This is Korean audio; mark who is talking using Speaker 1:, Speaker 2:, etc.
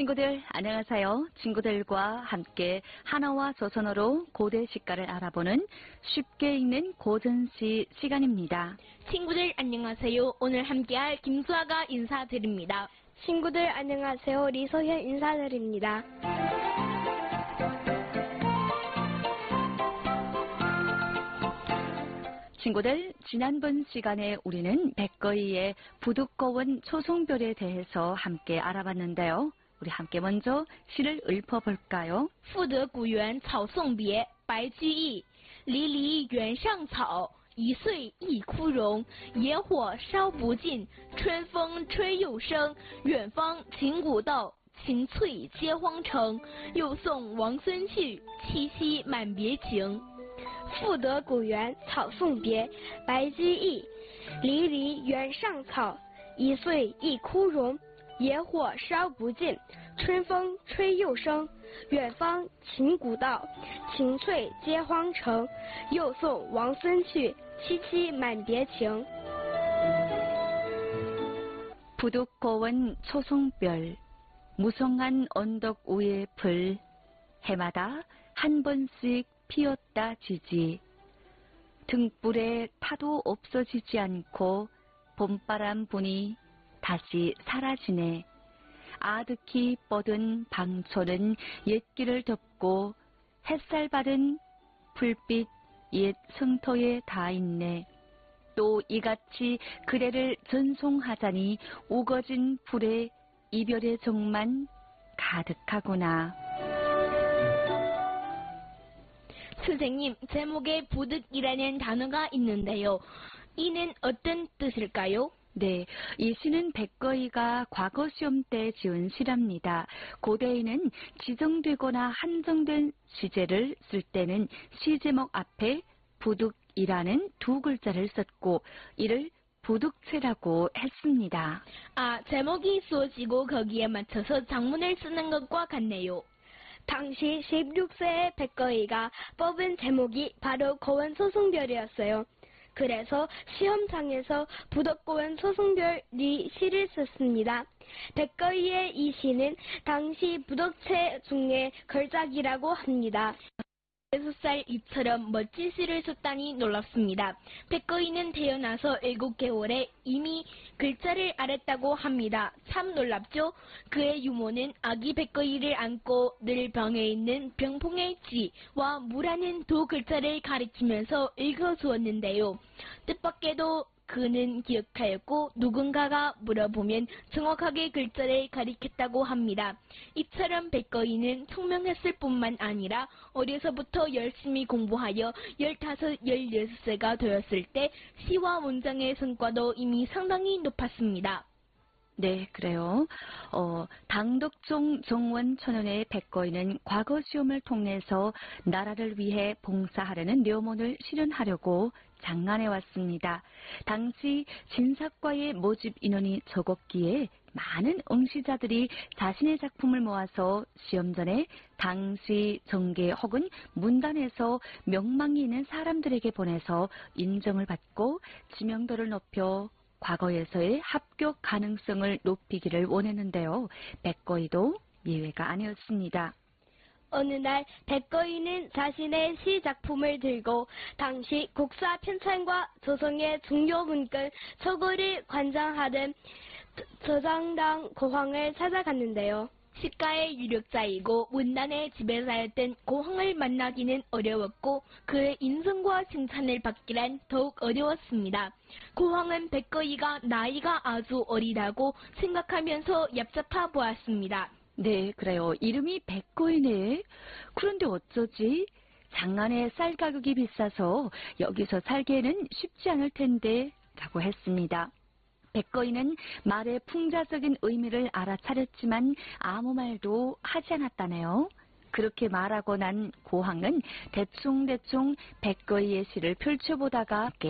Speaker 1: 친구들 안녕하세요. 친구들과 함께 한어와 조선어로 고대 시가를 알아보는 쉽게 읽는 고전시 시간입니다.
Speaker 2: 친구들 안녕하세요. 오늘 함께할 김수아가 인사드립니다.
Speaker 3: 친구들 안녕하세요. 리소현 인사드립니다.
Speaker 1: 친구들, 지난번 시간에 우리는 백거이의 부득고운 초송별에 대해서 함께 알아봤는데요. 우리 함께 먼저 시를 읊어볼까요?
Speaker 2: 赋得古原草送别白居易离离原上草一岁一枯荣野火烧不尽春风吹又生远方秦古道晴翠接荒城又送王孙去七夕满别情
Speaker 3: 赋得古原草送别白居易离离原上草一岁一枯荣野火烧不尽春风吹又生远方秦古道晴翠接荒城又送王孙去七夕满别情
Speaker 1: 부득고운 초송별 무성한 언덕 위의 불 해마다 한 번씩 피었다 지지 등불에 타도 없어지지 않고 봄바람 부니 다시 사라지네. 아득히 뻗은 방초는 옛길을 덮고 햇살 바른 불빛 옛 성터에 다 있네. 또 이같이 그대를 전송하자니 우거진 불에 이별의 정만 가득하구나.
Speaker 2: 선생님, 제목에 부득이라는 단어가 있는데요. 이는 어떤 뜻일까요?
Speaker 1: 네, 이 시는 백거이가 과거 시험 때 지은 시랍니다. 고대에는 지정되거나 한정된 시제를 쓸 때는 시 제목 앞에 부득이라는 두 글자를 썼고 이를 부득체라고 했습니다.
Speaker 2: 아, 제목이 쓰여지고 거기에 맞춰서 장문을 쓰는 것과 같네요.
Speaker 3: 당시 16세의 백거이가 뽑은 제목이 바로 고원소송별이었어요. 그래서 시험장에서 부득고운 소송별이 시를 썼습니다. 백거이의 이 시는 당시 부득체 중에 걸작이라고 합니다.
Speaker 2: 6살 이처럼 멋진 시를 썼다니 놀랍습니다. 백거이는 태어나서 7개월에 이미 글자를 알았다고 합니다. 참 놀랍죠? 그의 유모는 아기 백거이를 안고 늘 병에 있는 병풍의 지와 무라는 두 글자를 가르치면서 읽어주었는데요. 뜻밖에도 그는 기억하였고 누군가가 물어보면 정확하게 글자를 가리켰다고 합니다. 이처럼 백거이는 총명했을 뿐만 아니라 어려서부터 열심히 공부하여 15, 16세가 되었을 때 시와 문장의 성과도 이미 상당히 높았습니다.
Speaker 1: 네, 그래요. 당덕종 정원 천연의 백거이는 과거 시험을 통해서 나라를 위해 봉사하려는 료몬을 실현하려고 장안해 왔습니다. 당시 진사과의 모집 인원이 적었기에 많은 응시자들이 자신의 작품을 모아서 시험 전에 당시 정계 혹은 문단에서 명망이 있는 사람들에게 보내서 인정을 받고 지명도를 높여 과거에서의 합격 가능성을 높이기를 원했는데요. 백거이도 예외가 아니었습니다.
Speaker 3: 어느 날 백거이는 자신의 시 작품을 들고 당시 국사 편찬과 조선의 중요 문건 서고를 관장하던 저장당 고황을 찾아갔는데요.
Speaker 2: 시가의 유력자이고 문단의 지배자였던 고황을 만나기는 어려웠고 그의 인성과 칭찬을 받기란 더욱 어려웠습니다. 고황은 백거이가 나이가 아주 어리다고 생각하면서 얍삽해 보았습니다.
Speaker 1: 네, 그래요. 이름이 백거이네. 그런데 어쩌지? 장안의 쌀 가격이 비싸서 여기서 살기에는 쉽지 않을 텐데 라고 했습니다. 백거이는 말의 풍자적인 의미를 알아차렸지만 아무 말도 하지 않았다네요. 그렇게 말하고 난 고황은 대충 백거이의 시를 펼쳐보다가